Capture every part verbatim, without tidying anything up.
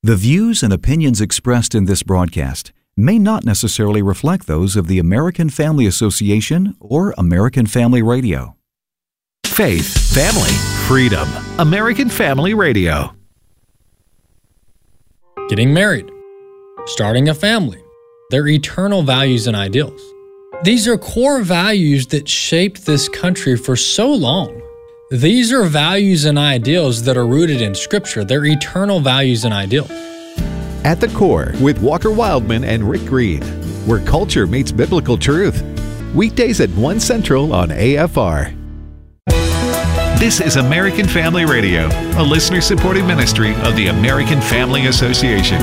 The views and opinions expressed in this broadcast may not necessarily reflect those of the American Family Association or American Family Radio. Faith, family, freedom. American Family Radio. Getting married, starting a family, their eternal values and ideals. These are core values that shaped this country for so long. These are values and ideals that are rooted in Scripture. They're eternal values and ideals. At the Core with Walker Wildman and Rick Green, where culture meets biblical truth. Weekdays at one Central on A F R. This is American Family Radio, a listener-supported ministry of the American Family Association.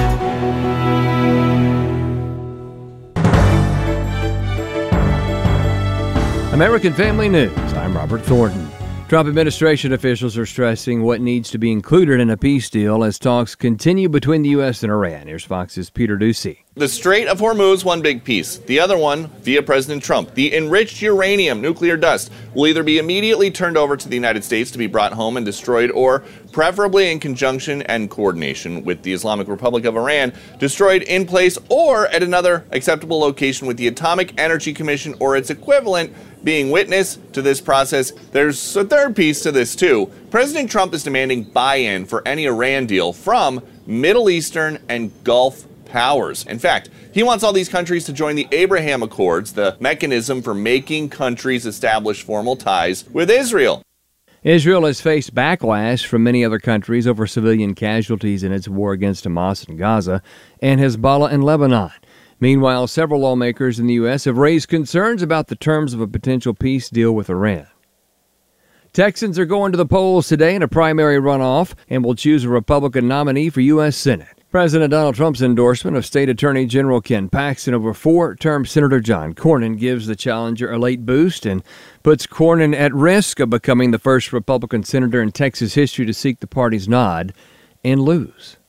American Family News. I'm Robert Thornton. Trump administration officials are stressing what needs to be included in a peace deal as talks continue between the U S and Iran. Here's Fox's Peter Ducey. The Strait of Hormuz, one big piece. The other one, via President Trump. The enriched uranium, nuclear dust, will either be immediately turned over to the United States to be brought home and destroyed, or, preferably in conjunction and coordination with the Islamic Republic of Iran, destroyed in place or at another acceptable location with the Atomic Energy Commission or its equivalent being witness to this process. There's a third piece to this, too. President Trump is demanding buy-in for any Iran deal from Middle Eastern and Gulf powers. In fact, he wants all these countries to join the Abraham Accords, the mechanism for making countries establish formal ties with Israel. Israel has faced backlash from many other countries over civilian casualties in its war against Hamas in Gaza and Hezbollah in Lebanon. Meanwhile, several lawmakers in the U S have raised concerns about the terms of a potential peace deal with Iran. Texans are going to the polls today in a primary runoff and will choose a Republican nominee for U S Senate. President Donald Trump's endorsement of State Attorney General Ken Paxton over four-term Senator John Cornyn gives the challenger a late boost and puts Cornyn at risk of becoming the first Republican senator in Texas history to seek the party's nod and lose.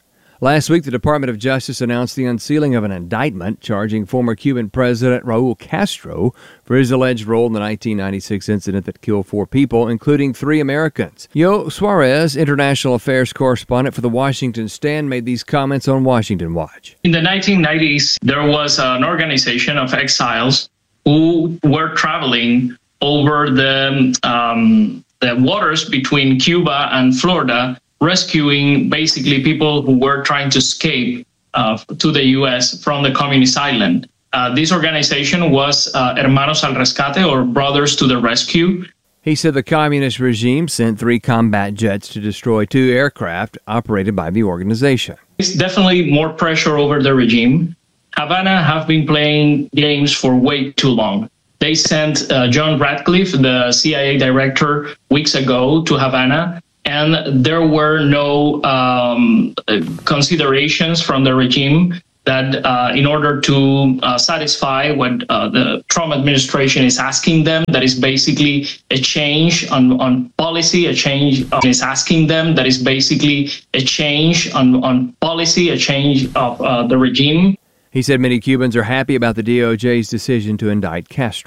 Last week, the Department of Justice announced the unsealing of an indictment charging former Cuban President Raul Castro for his alleged role in the nineteen ninety-six incident that killed four people, including three Americans. Yo Suarez, international affairs correspondent for the Washington Stand, made these comments on Washington Watch. In the nineteen nineties, there was an organization of exiles who were traveling over the, um, the waters between Cuba and Florida, rescuing basically people who were trying to escape uh, to the U S from the communist island. Uh, this organization was uh, Hermanos al Rescate, or Brothers to the Rescue. He said the communist regime sent three combat jets to destroy two aircraft operated by the organization. It's definitely more pressure over the regime. Havana have been playing games for way too long. They sent uh, John Ratcliffe, the C I A director, weeks ago to Havana, and there were no um, considerations from the regime that uh, in order to uh, satisfy what uh, the Trump administration is asking them, that is basically a change on, on policy, a change of, is asking them, that is basically a change on, on policy, a change of uh, the regime. He said many Cubans are happy about the D O J's decision to indict Castro.